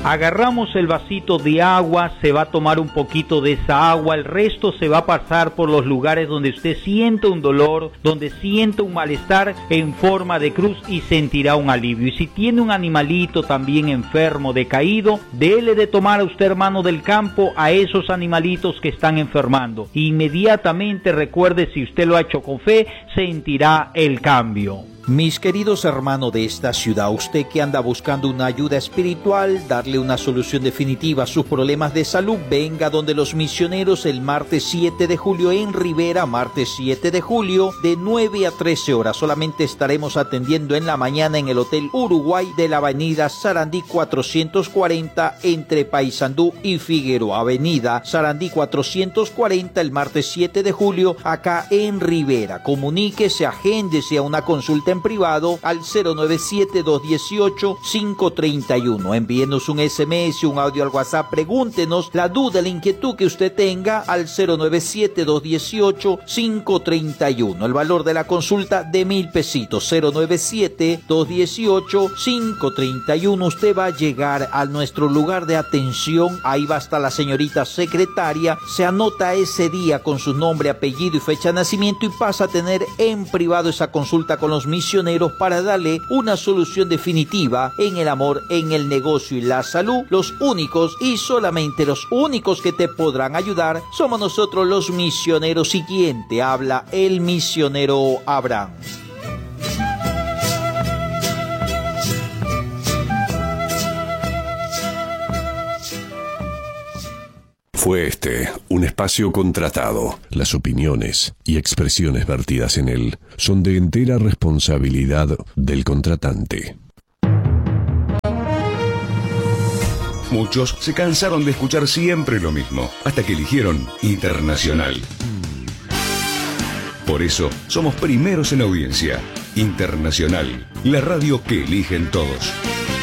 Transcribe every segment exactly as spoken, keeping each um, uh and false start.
Agarramos el vasito de agua, se va a tomar un poquito de esa agua, el resto se va a pasar por los lugares donde usted siente un dolor, donde siente un malestar en forma de cruz y sentirá un alivio. Y si tiene un animalito también enfermo, decaído, dele de tomar a usted, hermano del campo, a esos animalitos que están enfermando. Inmediatamente, recuerde, si usted lo ha hecho con fe, sentirá el cambio. Mis queridos hermanos de esta ciudad, usted que anda buscando una ayuda espiritual, darle una solución definitiva a sus problemas de salud, venga donde los misioneros el martes siete de julio en Rivera, martes siete de julio, de nueve a trece horas. Solamente estaremos atendiendo en la mañana en el Hotel Uruguay de la avenida Sarandí cuatrocientos cuarenta entre Paysandú y Figueroa. Avenida Sarandí cuatrocientos cuarenta el martes siete de julio acá en Rivera. Comuníquese, agéndese a una consulta en privado al cero nueve siete, dos uno ocho, cinco tres uno. Envíenos un ese eme ese, un audio al WhatsApp, pregúntenos la duda, la inquietud que usted tenga al cero nueve siete, dos uno ocho, cinco tres uno. El valor de la consulta de mil pesitos, cero nueve siete, dos uno ocho, cinco tres uno. Usted va a llegar a nuestro lugar de atención, ahí va a estar la señorita secretaria, se anota ese día con su nombre, apellido y fecha de nacimiento y pasa a tener en privado esa consulta con los misioneros para darle una solución definitiva en el amor, en el negocio y la salud. Los únicos y solamente los únicos que te podrán ayudar somos nosotros los misioneros. Y quien te habla, el misionero Abraham. Fue este un espacio contratado. Las opiniones y expresiones vertidas en él son de entera responsabilidad del contratante. Muchos se cansaron de escuchar siempre lo mismo, hasta que eligieron Internacional. Por eso, somos primeros en audiencia. Internacional, la radio que eligen todos.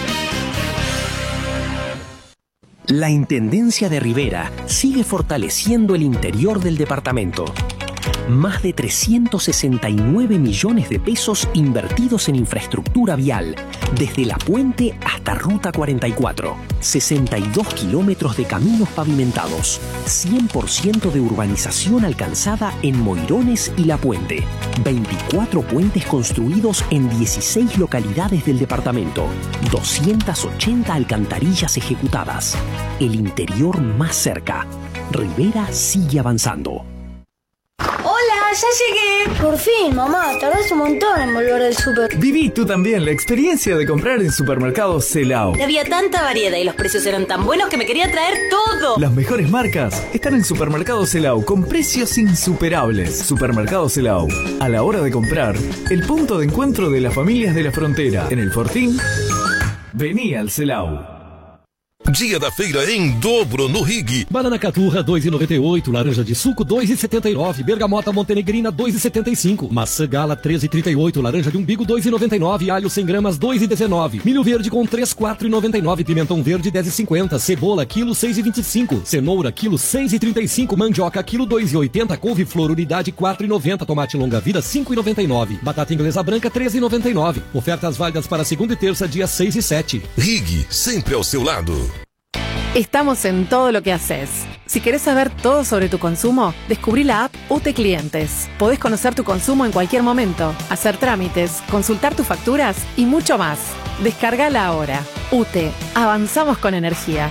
La Intendencia de Rivera sigue fortaleciendo el interior del departamento. Más de trescientos sesenta y nueve millones de pesos invertidos en infraestructura vial, desde La Puente hasta Ruta cuarenta y cuatro. sesenta y dos kilómetros de caminos pavimentados. cien por ciento de urbanización alcanzada en Moirones y La Puente. veinticuatro puentes construidos en dieciséis localidades del departamento. doscientas ochenta alcantarillas ejecutadas. El interior más cerca. Rivera sigue avanzando. ¡Hola! ¡Ya llegué! Por fin, mamá, tardás un montón en volver del súper. Viví tú también la experiencia de comprar en Supermercado Celao. Había tanta variedad y los precios eran tan buenos que me quería traer todo. Las mejores marcas están en Supermercado Celao con precios insuperables. Supermercado Celao, a la hora de comprar, el punto de encuentro de las familias de la frontera. En el Fortín, vení al Celao. Dia da feira em dobro no Rig. Banana caturra dois e noventa e oito, laranja de suco dois e setenta e nove, bergamota montenegrina dois e setenta e cinco, maçã gala treze e trinta e oito, laranja de umbigo dois e noventa e nove, alho cem gramas dois e dezenove, milho verde com três, quatro e noventa e nove, pimentão verde dez e cinquenta, cebola quilo seis e vinte e cinco, cenoura quilo seis e trinta e cinco, mandioca quilo dois e oitenta, couve-flor unidade quatro e noventa, tomate longa vida cinco e noventa e nove, batata inglesa branca treze e noventa e nove. Ofertas válidas para segunda e terça, dia seis e sete. Rig, sempre ao seu lado. Estamos en todo lo que haces. Si querés saber todo sobre tu consumo, descubrí la app U T E Clientes. Podés conocer tu consumo en cualquier momento, hacer trámites, consultar tus facturas y mucho más. Descargala ahora. U T E. Avanzamos con energía.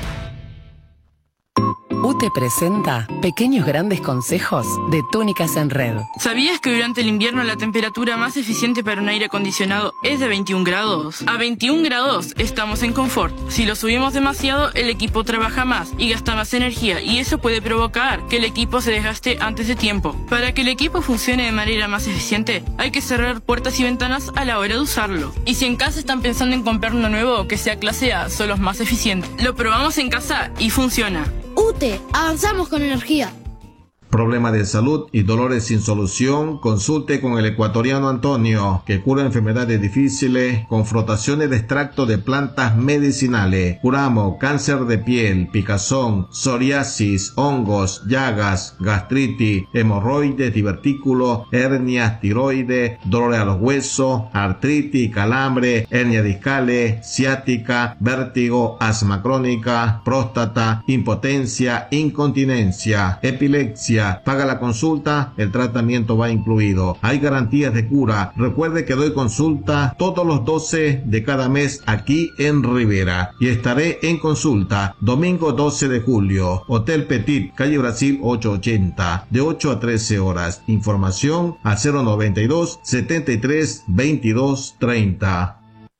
U T E presenta Pequeños Grandes Consejos de Túnicas en Red. ¿Sabías que durante el invierno la temperatura más eficiente para un aire acondicionado es de veintiún grados? A veintiún grados estamos en confort. Si lo subimos demasiado, el equipo trabaja más y gasta más energía, y eso puede provocar que el equipo se desgaste antes de tiempo. Para que el equipo funcione de manera más eficiente, hay que cerrar puertas y ventanas a la hora de usarlo. Y si en casa están pensando en comprar uno nuevo que sea clase A, son los más eficientes. Lo probamos en casa y funciona. U T E, avanzamos con energía. Problema de salud y dolores sin solución, consulte con el ecuatoriano Antonio, que cura enfermedades difíciles con frotaciones de extracto de plantas medicinales. Curamos cáncer de piel, picazón, psoriasis, hongos, llagas, gastritis, hemorroides, divertículos, hernias, tiroides, dolores a los huesos, artritis, calambre, hernias discales, ciática, vértigo, asma crónica, próstata, impotencia, incontinencia, epilepsia. Paga la consulta, el tratamiento va incluido. Hay garantías de cura. Recuerde que doy consulta todos los doce de cada mes aquí en Rivera. Y estaré en consulta domingo doce de julio. Hotel Petit, calle Brasil ochocientos ochenta, de ocho a trece horas. Información al cero noventa y dos, setenta y tres, veintidós, treinta.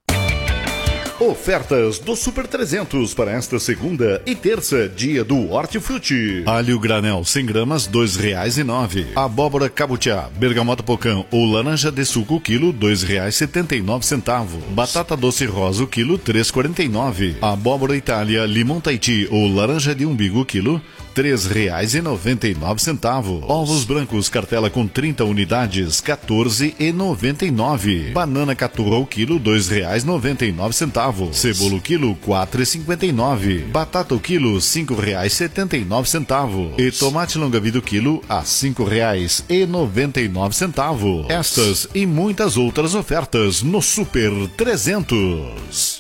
Ofertas do Super trezentos para esta segunda e terça, dia do Hortifruti. Alho granel cem gramas, dois reais e nove. Abóbora cabutiá, bergamota pocã ou laranja de suco quilo, dois reais e setenta e nove centavos. Batata doce rosa o quilo, três reais e quarenta e nove. Abóbora Itália, limão Tahiti ou laranja de umbigo quilo, três reais e noventa e nove centavos. Ovos brancos cartela com trinta unidades, quatorze reais e noventa e nove. Banana caturra o quilo, dois reais e noventa e nove centavos. Cebola o quilo, quatro reais e cinquenta e nove. Batata o quilo, cinco reais e setenta e nove centavos. E tomate longa-vida o quilo a cinco reais e noventa e nove centavos. Estas e muitas outras ofertas no Super trezentos.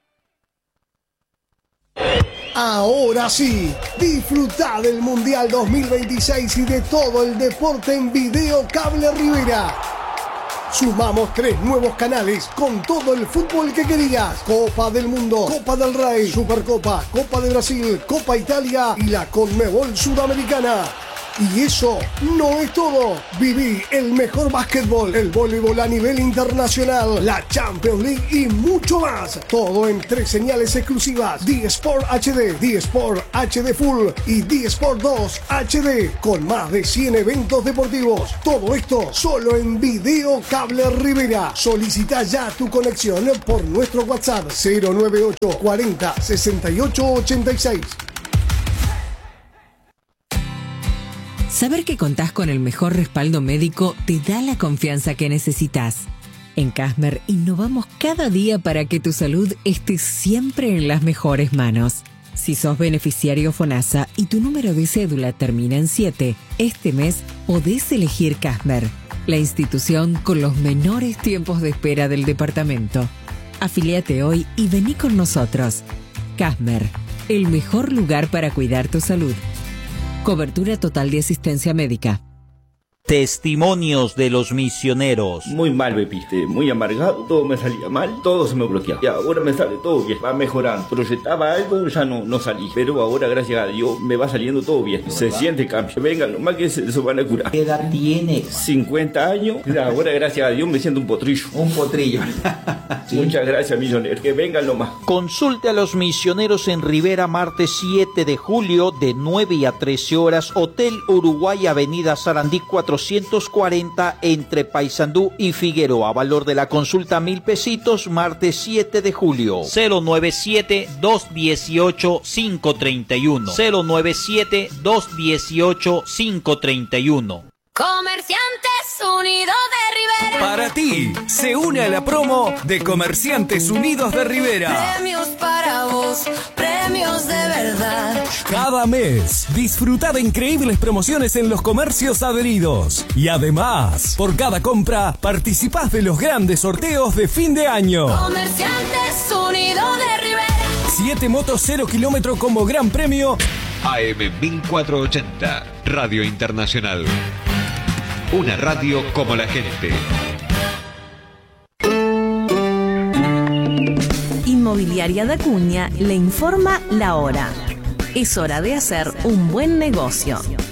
Ahora sí, disfruta del Mundial dos mil veintiséis y de todo el deporte en Video Cable Rivera. Sumamos tres nuevos canales con todo el fútbol que querías. Copa del Mundo, Copa del Rey, Supercopa, Copa de Brasil, Copa Italia y la Conmebol Sudamericana. Y eso no es todo. Viví el mejor básquetbol, el voleibol a nivel internacional, la Champions League y mucho más. Todo en tres señales exclusivas: D-Sport H D, D-Sport H D Full y D-Sport dos H D, con más de cien eventos deportivos. Todo esto solo en Video Cable Rivera. Solicita ya tu conexión por nuestro WhatsApp cero nueve ocho cuarenta sesenta y ocho ochenta y seis. Saber que contás con el mejor respaldo médico te da la confianza que necesitas. En Casmer innovamos cada día para que tu salud esté siempre en las mejores manos. Si sos beneficiario FONASA y tu número de cédula termina en siete, este mes podés elegir Casmer, la institución con los menores tiempos de espera del departamento. Afíliate hoy y vení con nosotros. Casmer, el mejor lugar para cuidar tu salud. Cobertura total de asistencia médica. Testimonios de los misioneros. Muy mal me piste, muy amargado, todo me salía mal, todo se me bloqueaba. Y ahora me sale todo bien, va mejorando. Proyectaba algo, ya no, no salí. Pero ahora, gracias a Dios, me va saliendo todo bien. Se siente cambio. Venga, nomás que se, se van a curar. ¿Qué edad tienes? cincuenta años. Ahora, gracias a Dios, me siento un potrillo. Un potrillo. ¿Sí? Muchas gracias, misioneros. Que vengan nomás. Consulte a los misioneros en Rivera, martes siete de julio, de nueve a trece horas. Hotel Uruguay, Avenida Sarandí cuatrocientos cuarenta, entre Paysandú y Figueroa. Valor de la consulta mil pesitos, martes siete de julio. cero nueve siete, dos uno ocho, cinco tres uno. cero nueve siete, dos uno ocho, cinco tres uno. Comerciantes Unidos de Rivera. Para ti, se une a la promo de Comerciantes Unidos de Rivera. Premios para vos, premios de verdad. Cada mes, disfruta de increíbles promociones en los comercios adheridos. Y además, por cada compra, participás de los grandes sorteos de fin de año. Comerciantes Unidos de Rivera. Siete motos cero kilómetro como gran premio. A M mil cuatrocientos ochenta, Radio Internacional. Una radio como la gente. Inmobiliaria de Acuña le informa la hora. Es hora de hacer un buen negocio.